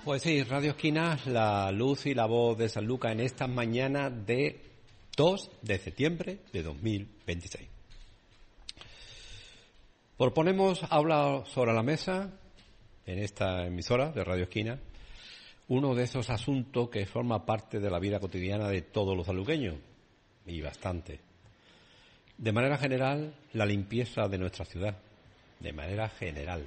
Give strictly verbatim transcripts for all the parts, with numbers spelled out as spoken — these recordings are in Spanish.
Pues sí, Radio Esquina, la luz y la voz de Sanlúcar en esta mañana de dos de septiembre de dos mil veintiséis. Proponemos hablar sobre la mesa, en esta emisora de Radio Esquina, uno de esos asuntos que forma parte de la vida cotidiana de todos los sanluqueños, y bastante. De manera general, la limpieza de nuestra ciudad, de manera general.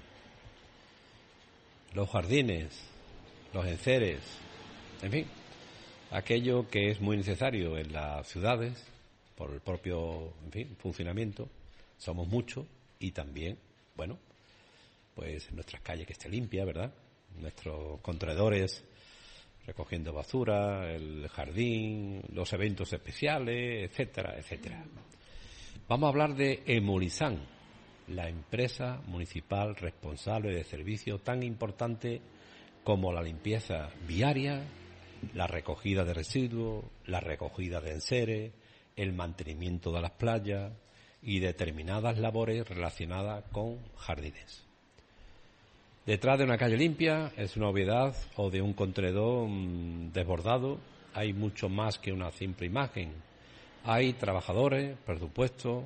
Los jardines, los enseres, en fin, aquello que es muy necesario en las ciudades por el propio, en fin, funcionamiento. Somos muchos y también, bueno, pues nuestras calles que esté limpia, ¿verdad? Nuestros contenedores recogiendo basura, el jardín, los eventos especiales, etcétera, etcétera. Vamos a hablar de Emulizán, la empresa municipal responsable de servicios tan importante como la limpieza viaria, la recogida de residuos, la recogida de enseres, el mantenimiento de las playas y determinadas labores relacionadas con jardines. Detrás de una calle limpia, es una obviedad, o de un contenedor mmm, desbordado, hay mucho más que una simple imagen. Hay trabajadores, presupuesto,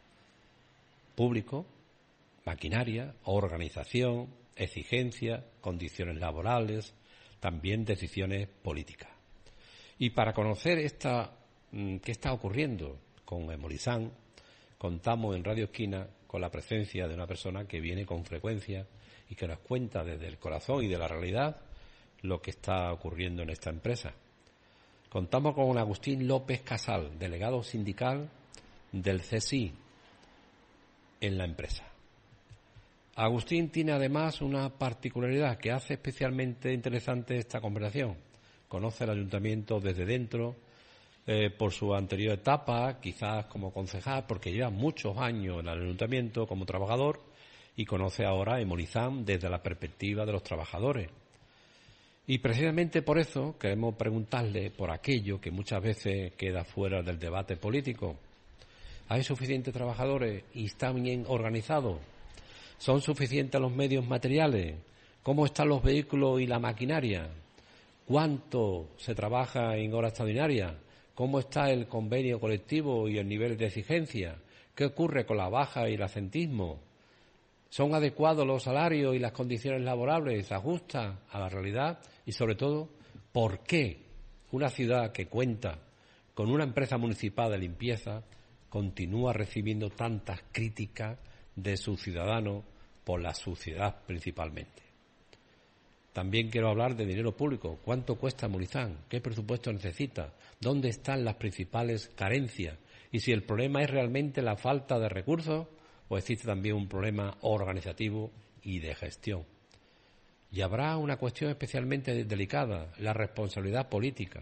público, maquinaria, organización, exigencia, condiciones laborales, también decisiones políticas. Y para conocer esta, qué está ocurriendo con Emulizán, contamos en Radio Esquina con la presencia de una persona que viene con frecuencia y que nos cuenta desde el corazón y de la realidad lo que está ocurriendo en esta empresa. Contamos con Agustín López Casal, delegado sindical del C S I en la empresa. Agustín tiene además una particularidad que hace especialmente interesante esta conversación. Conoce el ayuntamiento desde dentro, eh, por su anterior etapa, quizás como concejal, porque lleva muchos años en el ayuntamiento como trabajador, y conoce ahora Emulizán desde la perspectiva de los trabajadores. Y precisamente por eso queremos preguntarle por aquello que muchas veces queda fuera del debate político. ¿Hay suficientes trabajadores y están bien organizados? ¿Son suficientes los medios materiales? ¿Cómo están los vehículos y la maquinaria? ¿Cuánto se trabaja en horas extraordinarias? ¿Cómo está el convenio colectivo y el nivel de exigencia? ¿Qué ocurre con la baja y el asentismo? ¿Son adecuados los salarios y las condiciones laborables? ¿Se ajustan a la realidad? Y sobre todo, ¿por qué una ciudad que cuenta con una empresa municipal de limpieza continúa recibiendo tantas críticas de sus ciudadanos por la suciedad principalmente? También quiero hablar de dinero público. ¿Cuánto cuesta Emulizán? ¿Qué presupuesto necesita? ¿Dónde están las principales carencias? Y si el problema es realmente la falta de recursos, o existe también un problema organizativo y de gestión. Y habrá una cuestión especialmente delicada, la responsabilidad política.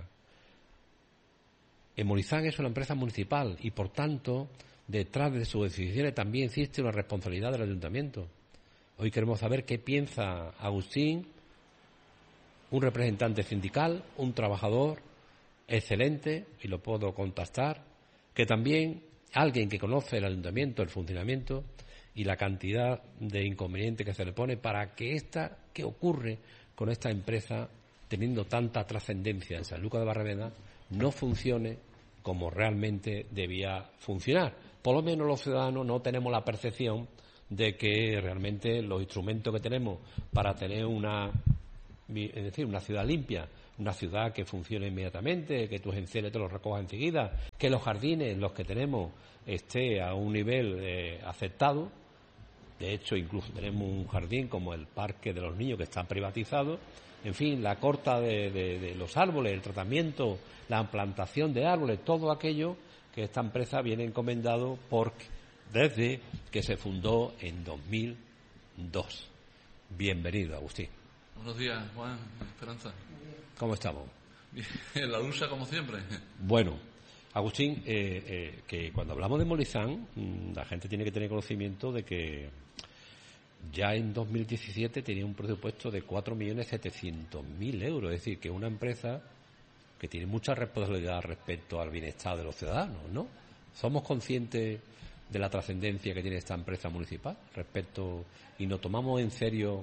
Emulizán es una empresa municipal y, por tanto, detrás de sus decisiones también existe una responsabilidad del ayuntamiento. Hoy queremos saber qué piensa Agustín, un representante sindical, un trabajador excelente, y lo puedo contestar, que también alguien que conoce el ayuntamiento, el funcionamiento y la cantidad de inconvenientes que se le pone para que esta, ¿qué ocurre con esta empresa teniendo tanta trascendencia en Sanlúcar de Barrameda, no funcione como realmente debía funcionar? Por lo menos los ciudadanos no tenemos la percepción de que realmente los instrumentos que tenemos para tener una, es decir, una ciudad limpia, una ciudad que funcione inmediatamente, que tus enseres te los recojas enseguida, que los jardines, los que tenemos, esté a un nivel eh, aceptado. De hecho, incluso tenemos un jardín como el Parque de los Niños que está privatizado. En fin, la corta de, de, de los árboles, el tratamiento, la plantación de árboles, todo aquello que esta empresa viene encomendado por, desde que se fundó en dos mil dos. Bienvenido, Agustín. Buenos días, Juan, Esperanza. ¿Cómo estamos? Bien, la lucha como siempre. Bueno, Agustín, eh, eh, que cuando hablamos de Emulizán, la gente tiene que tener conocimiento de que ya en dos mil diecisiete tenía un presupuesto de cuatro millones setecientos mil euros, es decir, que es una empresa que tiene mucha responsabilidad respecto al bienestar de los ciudadanos, ¿no? ¿Somos conscientes de la trascendencia que tiene esta empresa municipal respecto y nos tomamos en serio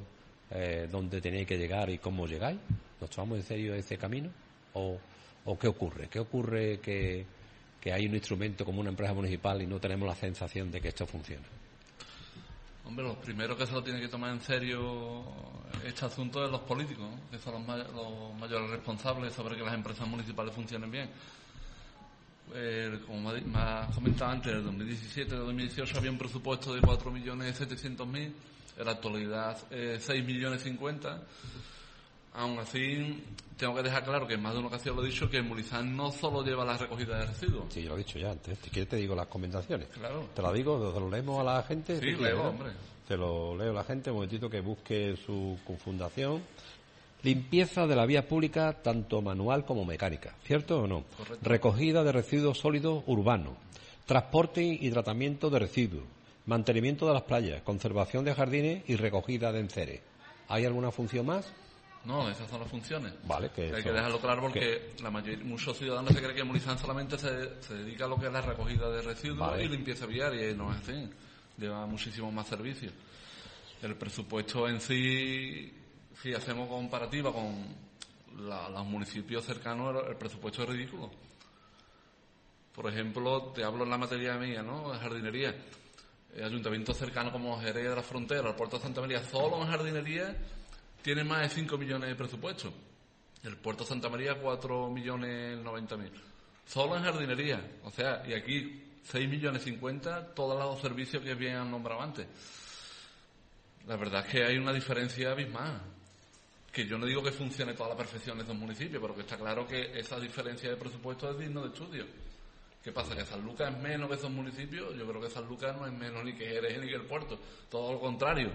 eh, dónde tenéis que llegar y cómo llegáis? ¿Nos tomamos en serio ese camino? ¿O, o qué ocurre? ¿Qué ocurre que, que hay un instrumento como una empresa municipal y no tenemos la sensación de que esto funciona? Hombre, los primeros que se lo tienen que tomar en serio este asunto es los políticos, ¿no? Que son los, may- los mayores responsables sobre que las empresas municipales funcionen bien. Eh, como me me has comentado antes, en el dos mil diecisiete dos mil dieciocho había un presupuesto de cuatro millones setecientos mil, en la actualidad eh, seis millones cincuenta. Aún así, tengo que dejar claro que en más de una ocasión lo he dicho, que Mulizán no solo lleva la recogida de residuos. Sí, yo lo he dicho ya antes. Si quieres te digo las recomendaciones. Claro. Te lo digo, te lo leemos a la gente. Sí, si quieres, leo, ¿no? hombre. Te lo leo a la gente, un momentito que busque su fundación. Limpieza de la vía pública, tanto manual como mecánica, ¿cierto o no? Correcto. Recogida de residuos sólidos urbanos, transporte y tratamiento de residuos, mantenimiento de las playas, conservación de jardines y recogida de enseres. ¿Hay alguna función más? No, esas son las funciones. Vale, que Hay eso- que dejarlo claro porque que- la mayoría, muchos ciudadanos se creen que Mulizán solamente se, se dedica a lo que es la recogida de residuos Vale. y limpieza viaria, y no es así. Lleva muchísimos más servicios. El presupuesto en sí, si hacemos comparativa con la- los municipios cercanos, el, el presupuesto es ridículo. Por ejemplo, te hablo en la materia mía, ¿no? De jardinería. El ayuntamiento cercano como Jerez de la Frontera, el puerto de Santa María, solo en jardinería tiene más de cinco millones de presupuesto. El puerto de Santa María, cuatro millones noventa mil. Solo en jardinería. O sea, y aquí seis millones cincuenta, todos los servicios que bien han nombrado antes. La verdad es que hay una diferencia abismal. Que yo no digo que funcione toda la perfección en esos municipios, pero que está claro que esa diferencia de presupuesto es digno de estudio. ¿Qué pasa? ¿Que San Lucas es menos que esos municipios? Yo creo que San Lucas no es menos ni que Jerez ni que el puerto. Todo lo contrario.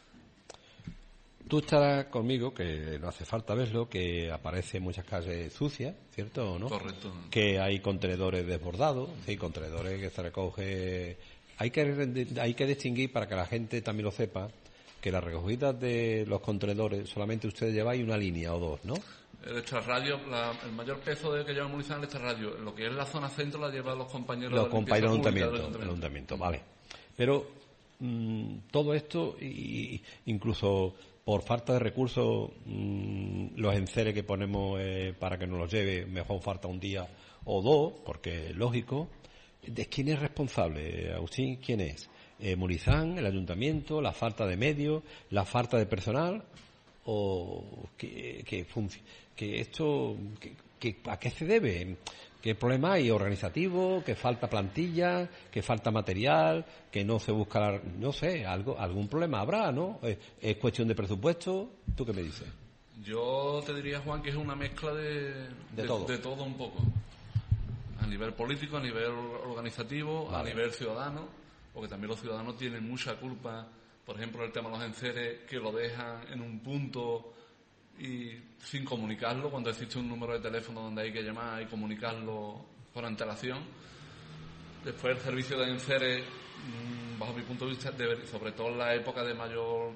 Tú estarás conmigo, que no hace falta verlo, que aparece en muchas calles sucias, ¿cierto o no? Correcto. Que hay contenedores desbordados, hay contenedores que se recoge. Hay que, hay que distinguir, para que la gente también lo sepa, que las recogidas de los contenedores solamente ustedes lleváis una línea o dos, ¿no? El extrarradio, la- el mayor peso de que lleva Mulizán es el extrarradio. En lo que es la zona centro la llevan los compañeros Los de la limpieza compañeros del pública ayuntamiento, del del ayuntamiento, vale. Pero mm, todo esto, y, incluso por falta de recursos, mm, los enseres que ponemos eh, para que nos los lleve, mejor falta un día o dos, porque es lógico. ¿De quién es responsable, Agustín? ¿Quién es? Eh, ¿Mulizán, el ayuntamiento, la falta de medios, la falta de personal? ¿O que, que, func- que esto, que, que- a qué se debe? ¿Qué problema hay organizativo? ¿Que falta plantilla? ¿Que falta material? ¿Que no se busca, la- no sé, algo, algún problema habrá, ¿no? ¿Es, es cuestión de presupuesto? ¿Tú qué me dices? Yo te diría, Juan, que es una mezcla de, De todo. de todo un poco. A nivel político, a nivel organizativo, Vale. a nivel ciudadano, porque también los ciudadanos tienen mucha culpa, por ejemplo, el tema de los enseres, que lo dejan en un punto y sin comunicarlo, cuando existe un número de teléfono donde hay que llamar y comunicarlo con antelación. Después el servicio de enseres, mm, bajo mi punto de vista, debe- sobre todo en la época de mayor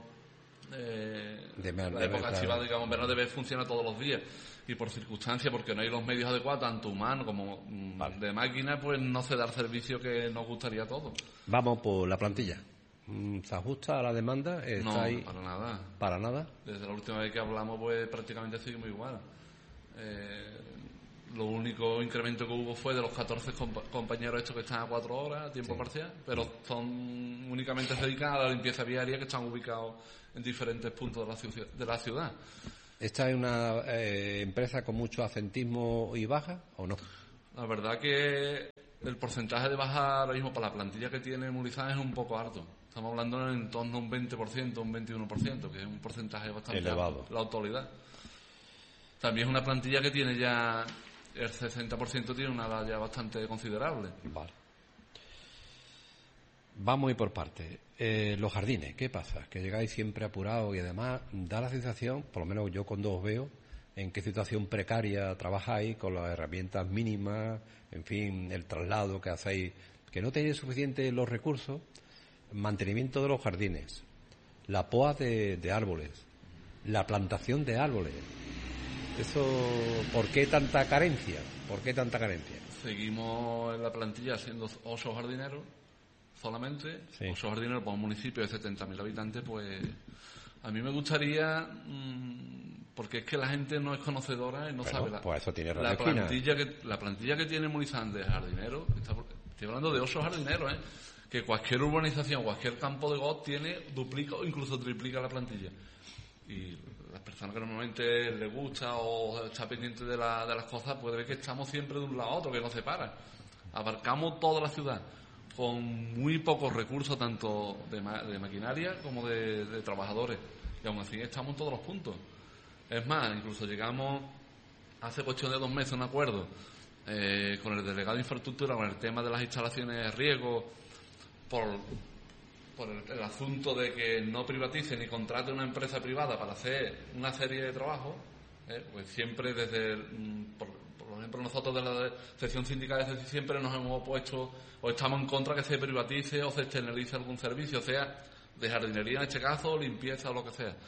eh, De mer- la de época mercado. estivada, digamos, no debe funcionar todos los días, y por circunstancias, porque no hay los medios adecuados, tanto humanos como mm, Vale. de máquina, pues no se da el servicio que nos gustaría a todos. Vamos por la plantilla. Mm, ¿Se ajusta a la demanda? ¿Está No, ahí para nada. para nada? Desde la última vez que hablamos, pues prácticamente seguimos igual. Eh, lo único incremento que hubo fue de los catorce compa- compañeros estos que están a cuatro horas, a tiempo Sí. parcial, pero son únicamente se dedican a la limpieza viaria, que están ubicados en diferentes puntos de la, ciu- de la ciudad. ¿Esta es una eh, empresa con mucho acentismo y baja o no? La verdad que el porcentaje de baja ahora mismo para la plantilla que tiene Mulizán es un poco alto. Estamos hablando en torno a un veinte por ciento, un veintiuno por ciento, que es un porcentaje bastante Elevado. alto, la autoridad. También es una plantilla que tiene ya, el sesenta por ciento tiene una edad ya bastante considerable. Vale. Vamos a ir por partes. Eh, los jardines, ¿qué pasa? Que llegáis siempre apurados y además da la sensación, por lo menos yo cuando os veo, en qué situación precaria trabajáis con las herramientas mínimas, en fin, el traslado que hacéis, que no tenéis suficientes los recursos, mantenimiento de los jardines, la poda de, de árboles, la plantación de árboles. Eso, ¿por qué tanta carencia? ¿Por qué tanta carencia? Seguimos en la plantilla siendo ocho jardineros solamente. Sí. Ocho jardineros para un municipio de setenta mil habitantes, pues A mí me gustaría, mmm, porque es que la gente no es conocedora y no bueno, sabe la, pues eso tiene la plantilla que la plantilla que tiene Murizán de jardineros. Está, estoy hablando de ocho jardineros, ¿eh? Que cualquier urbanización, cualquier campo de golf tiene, duplica o incluso triplica la plantilla. Y las personas que normalmente les gusta o está pendiente de, la, de las cosas, puede ver que estamos siempre de un lado a otro, que no se para. Abarcamos toda la ciudad con muy pocos recursos, tanto de, ma, de maquinaria como de, de trabajadores. Y aún así estamos en todos los puntos. Es más, incluso llegamos hace cuestión de dos meses a un acuerdo eh, con el delegado de infraestructura, con el tema de las instalaciones de riego, por, por el, el asunto de que no privatice ni contrate una empresa privada para hacer una serie de trabajos, eh, pues siempre desde, el, por, por ejemplo, nosotros de la sección sindical desde siempre nos hemos opuesto o estamos en contra que se privatice o se externalice algún servicio, sea de jardinería en este caso, limpieza o lo que sea.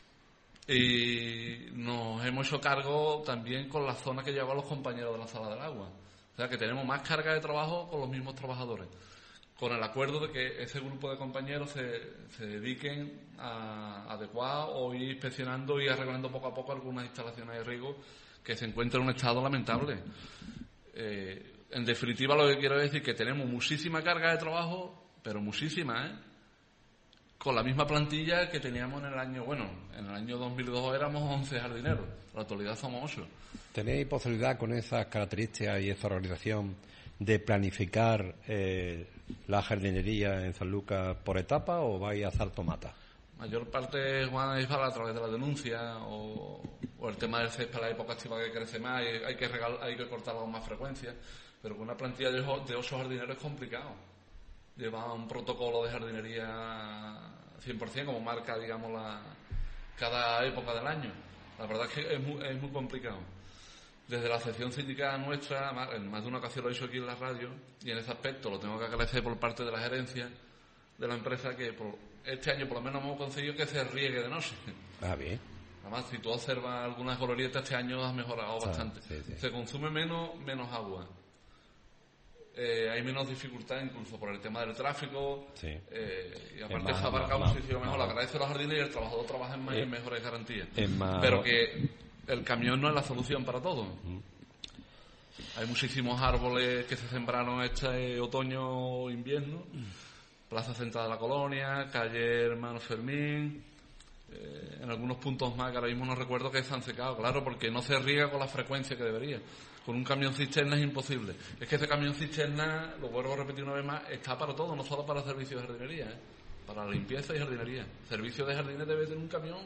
Y nos hemos hecho cargo también con la zona que llevan los compañeros de la sala del agua. O sea que tenemos más carga de trabajo con los mismos trabajadores, con el acuerdo de que ese grupo de compañeros se, se dediquen a adecuar o ir inspeccionando y arreglando poco a poco algunas instalaciones de riego que se encuentran en un estado lamentable. Eh, en definitiva, lo que quiero decir es que tenemos muchísima carga de trabajo, pero muchísima, ¿eh? Con la misma plantilla que teníamos en el año, bueno, en el año dos mil dos éramos once jardineros, en la actualidad somos ocho. ¿Tenéis posibilidad con esas características y esa organización de planificar eh, la jardinería en Sanlúcar por etapa o vais a salto mata? Mayor parte, Juan, es para a través de la denuncia o, o el tema del césped, la época estiva que crece más, y hay que regal, hay que cortarlo con más frecuencia, pero con una plantilla de, de ocho jardineros es complicado. Lleva un protocolo de jardinería cien por ciento como marca, digamos, la, cada época del año. La verdad es que es muy, es muy complicado. Desde la sección sindical nuestra, en más de una ocasión lo he dicho aquí en la radio, y en ese aspecto lo tengo que agradecer por parte de la gerencia de la empresa, que por este año por lo menos hemos conseguido que se riegue de noche. Ah, bien. Además, si tú observas algunas glorietas, este año has mejorado ah, bastante. Sí, sí. Se consume menos, menos agua. Eh, hay menos dificultad incluso por el tema del tráfico, sí. eh, y aparte más, se abarca más, muchísimo mejor. más. Le agradezco a los jardines y el trabajador trabaja en, más, Eh, en mejores garantías. Más... Pero que el camión no es la solución para todo. Mm. Hay muchísimos árboles que se sembraron este otoño o invierno. Plaza Central de la Colonia, calle Hermano Fermín, eh, en algunos puntos más que ahora mismo no recuerdo, que se han secado, claro, porque no se riega con la frecuencia que debería. Con un camión cisterna es imposible. Es que ese camión cisterna, lo vuelvo a repetir una vez más, está para todo, no solo para servicios de jardinería, ¿eh? Para la limpieza y jardinería. Servicio de jardines debe tener un camión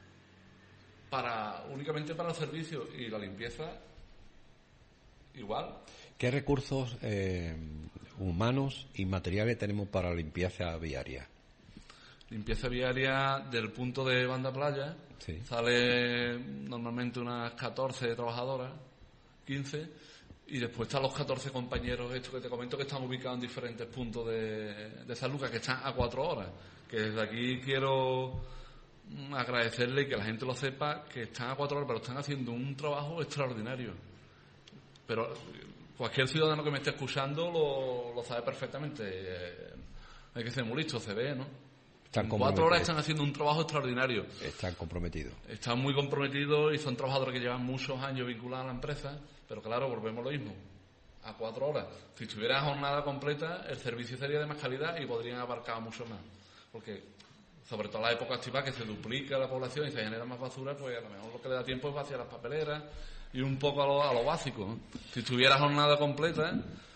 para únicamente para el servicio, y la limpieza igual. ¿Qué recursos eh, humanos y materiales tenemos para la limpieza viaria? Limpieza viaria del punto de Banda Playa, sí. Sale normalmente unas catorce trabajadoras, quince, y después están los catorce compañeros estos que te comento, que están ubicados en diferentes puntos de, de Sanlúcar, que están a cuatro horas. Que desde aquí quiero agradecerle y que la gente lo sepa, que están a cuatro horas, pero están haciendo un trabajo extraordinario. Pero cualquier ciudadano que me esté escuchando lo, lo sabe perfectamente. Eh, hay que ser muy listo, se ve, ¿no? En cuatro horas están haciendo un trabajo extraordinario. Están comprometidos. Están muy comprometidos y son trabajadores que llevan muchos años vinculados a la empresa, pero claro, volvemos a lo mismo. A cuatro horas. Si estuviera jornada completa, el servicio sería de más calidad y podrían abarcar mucho más. Porque, sobre todo en la época estiva, que se duplica la población y se genera más basura, pues a lo mejor lo que le da tiempo es vaciar las papeleras y un poco a lo, a lo básico, ¿no? Si estuviera jornada completa,